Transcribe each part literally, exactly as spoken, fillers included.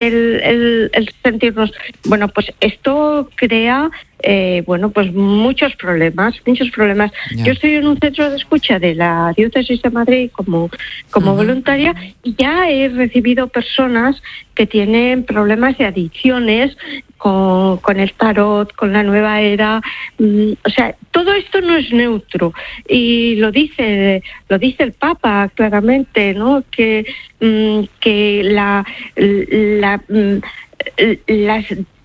el, el, el sentirnos, bueno, pues esto crea, eh, bueno, pues muchos problemas, muchos problemas. Yeah. Yo estoy en un centro de escucha de la Diócesis de Madrid como, como uh-huh. voluntaria, y ya he recibido personas que tienen problemas de adicciones con, con el tarot, con la nueva era. Mm, o sea, todo esto no es neutro, y lo dice, lo dice el Papa claramente, ¿no? Que, mm, que la, la, la, la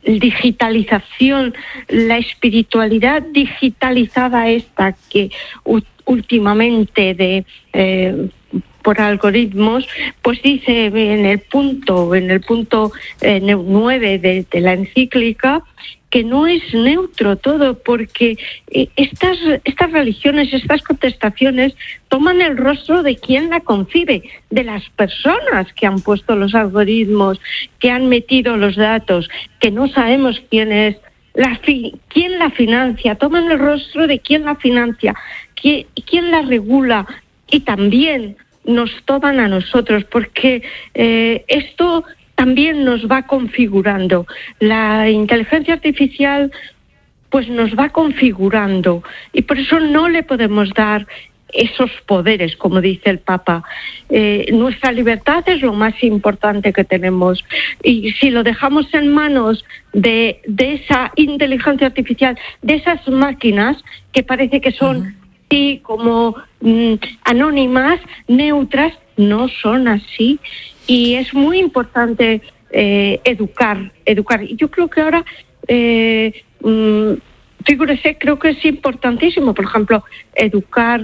digitalización, la espiritualidad digitalizada esta que u- últimamente de eh, por algoritmos, pues dice en el punto, en el punto eh, nueve de, de la encíclica, que no es neutro todo, porque eh, estas, estas religiones, estas contestaciones toman el rostro de quien la concibe, de las personas que han puesto los algoritmos, que han metido los datos, que no sabemos quién es, la fi- quién la financia, toman el rostro de quien la financia, quién, quién la regula, y también nos toman a nosotros, porque eh, esto también nos va configurando. La inteligencia artificial pues nos va configurando, y por eso no le podemos dar esos poderes, como dice el Papa. Eh, nuestra libertad es lo más importante que tenemos, y si lo dejamos en manos de, de esa inteligencia artificial, de esas máquinas que parece que son uh-huh. sí, como mm, anónimas, neutras, no son así. Y es muy importante eh, educar, educar. Y yo creo que ahora, eh, mm, figúrese, creo que es importantísimo, por ejemplo, educar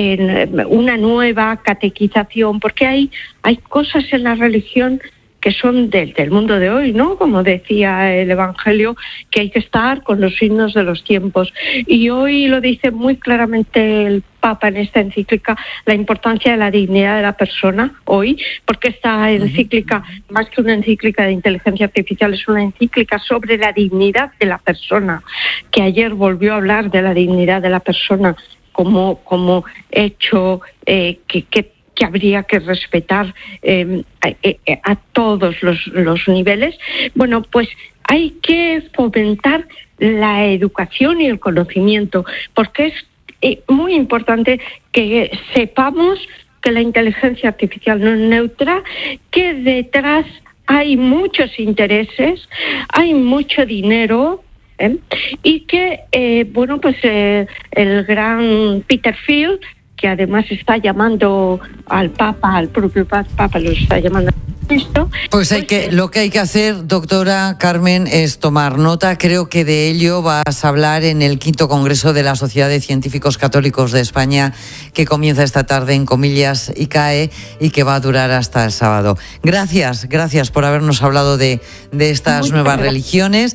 en una nueva catequización, porque hay, hay cosas en la religión que son del, del mundo de hoy, ¿no? Como decía el Evangelio, que hay que estar con los signos de los tiempos. Y hoy lo dice muy claramente el Papa en esta encíclica, la importancia de la dignidad de la persona hoy, porque esta encíclica, más que una encíclica de inteligencia artificial, es una encíclica sobre la dignidad de la persona, que ayer volvió a hablar de la dignidad de la persona como, como hecho eh, que, que que habría que respetar eh, a, a todos los, los niveles. Bueno, pues hay que fomentar la educación y el conocimiento, porque es eh, muy importante que sepamos que la inteligencia artificial no es neutra, que detrás hay muchos intereses, hay mucho dinero, ¿eh? y que, eh, bueno, pues eh, el gran Peter Thiel, que además está llamando al Papa, al propio Papa lo está llamando a esto. Pues hay que, lo que hay que hacer, doctora Carmen, es tomar nota. Creo que de ello vas a hablar en el quinto Congreso de la Sociedad de Científicos Católicos de España, que comienza esta tarde en Comillas y CAE, y que va a durar hasta el sábado. Gracias, gracias por habernos hablado de, de estas Muy nuevas gracias. religiones.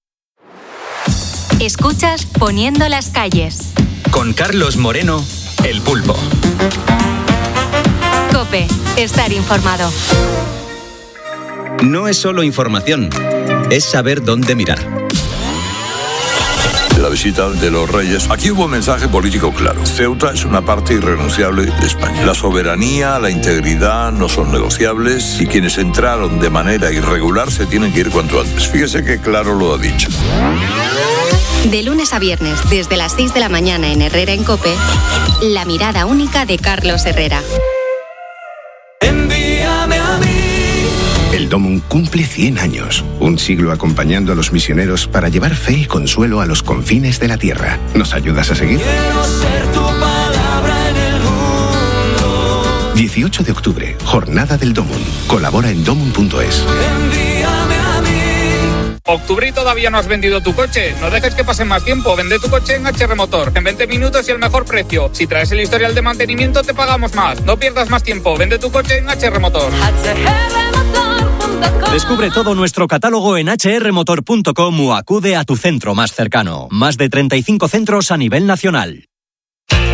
Escuchas Poniendo las calles. Con Carlos Moreno, El Pulpo. COPE, estar informado. No es solo información, es saber dónde mirar. La visita de los reyes. Aquí hubo un mensaje político claro. Ceuta es una parte irrenunciable de España. La soberanía, la integridad no son negociables, y quienes entraron de manera irregular se tienen que ir cuanto antes. Fíjese que claro lo ha dicho. De lunes a viernes, desde las seis de la mañana en Herrera en COPE, la mirada única de Carlos Herrera. Envíame a mí. El Domum cumple cien años, un siglo acompañando a los misioneros para llevar fe y consuelo a los confines de la tierra. ¿Nos ayudas a seguir? Quiero ser tu palabra en el mundo. dieciocho de octubre, Jornada del Domum. Colabora en domum punto es. Envíame a mí. Octubre y todavía no has vendido tu coche. No dejes que pase más tiempo. Vende tu coche en H R Motor. En veinte minutos y el mejor precio. Si traes el historial de mantenimiento, te pagamos más. No pierdas más tiempo. Vende tu coche en H R Motor. Descubre todo nuestro catálogo en hache erre motor punto com o acude a tu centro más cercano. Más de treinta y cinco centros a nivel nacional.